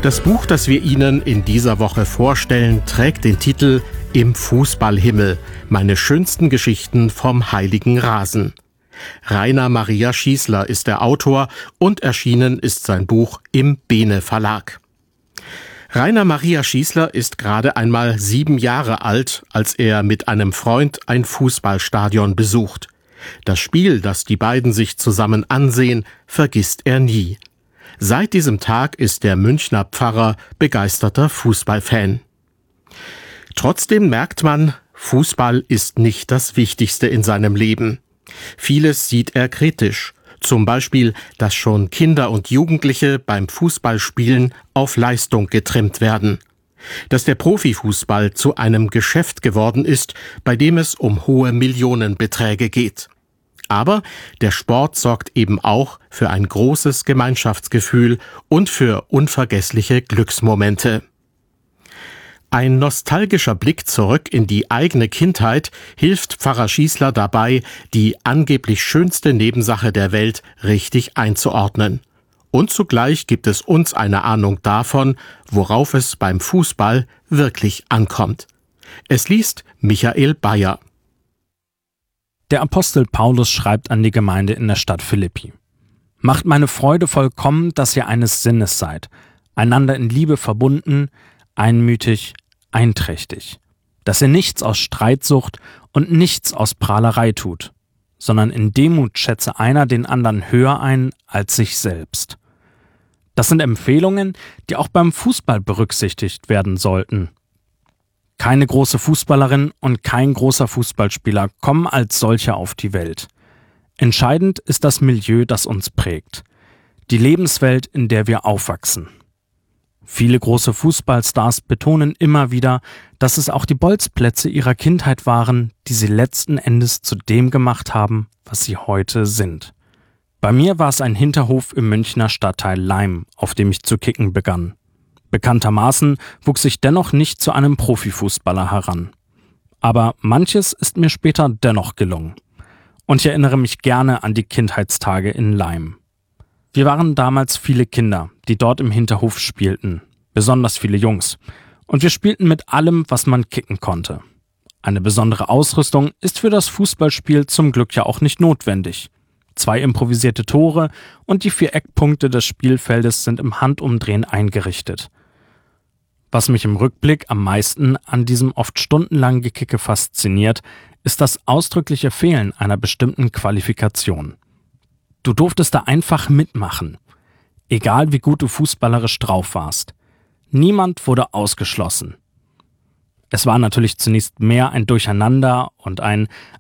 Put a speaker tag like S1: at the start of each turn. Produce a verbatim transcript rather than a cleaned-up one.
S1: Das Buch, das wir Ihnen in dieser Woche vorstellen, trägt den Titel »Im Fußballhimmel – Meine schönsten Geschichten vom heiligen Rasen«. Rainer Maria Schießler ist der Autor und erschienen ist sein Buch im Bene Verlag. Rainer Maria Schießler ist gerade einmal sieben Jahre alt, als er mit einem Freund ein Fußballstadion besucht. Das Spiel, das die beiden sich zusammen ansehen, vergisst er nie. Seit diesem Tag ist der Münchner Pfarrer begeisterter Fußballfan. Trotzdem merkt man, Fußball ist nicht das Wichtigste in seinem Leben. Vieles sieht er kritisch. Zum Beispiel, dass schon Kinder und Jugendliche beim Fußballspielen auf Leistung getrimmt werden. Dass der Profifußball zu einem Geschäft geworden ist, bei dem es um hohe Millionenbeträge geht. Aber der Sport sorgt eben auch für ein großes Gemeinschaftsgefühl und für unvergessliche Glücksmomente. Ein nostalgischer Blick zurück in die eigene Kindheit hilft Pfarrer Schießler dabei, die angeblich schönste Nebensache der Welt richtig einzuordnen. Und zugleich gibt es uns eine Ahnung davon, worauf es beim Fußball wirklich ankommt. Es liest Michael Bayer.
S2: Der Apostel Paulus schreibt an die Gemeinde in der Stadt Philippi: Macht meine Freude vollkommen, dass ihr eines Sinnes seid, einander in Liebe verbunden, einmütig, einträchtig, dass ihr nichts aus Streitsucht und nichts aus Prahlerei tut, sondern in Demut schätze einer den anderen höher ein als sich selbst. Das sind Empfehlungen, die auch beim Fußball berücksichtigt werden sollten. Keine große Fußballerin und kein großer Fußballspieler kommen als solche auf die Welt. Entscheidend ist das Milieu, das uns prägt, die Lebenswelt, in der wir aufwachsen. Viele große Fußballstars betonen immer wieder, dass es auch die Bolzplätze ihrer Kindheit waren, die sie letzten Endes zu dem gemacht haben, was sie heute sind. Bei mir war es ein Hinterhof im Münchner Stadtteil Laim, auf dem ich zu kicken begann. Bekanntermaßen wuchs ich dennoch nicht zu einem Profifußballer heran. Aber manches ist mir später dennoch gelungen. Und ich erinnere mich gerne an die Kindheitstage in Laim. Wir waren damals viele Kinder, die dort im Hinterhof spielten, besonders viele Jungs. Und wir spielten mit allem, was man kicken konnte. Eine besondere Ausrüstung ist für das Fußballspiel zum Glück ja auch nicht notwendig. Zwei improvisierte Tore und die vier Eckpunkte des Spielfeldes sind im Handumdrehen eingerichtet. Was mich im Rückblick am meisten an diesem oft stundenlangen Gekicke fasziniert, ist das ausdrückliche Fehlen einer bestimmten Qualifikation. Du durftest da einfach mitmachen, egal wie gut du fußballerisch drauf warst. Niemand wurde ausgeschlossen. Es war natürlich zunächst mehr ein Durcheinander und ein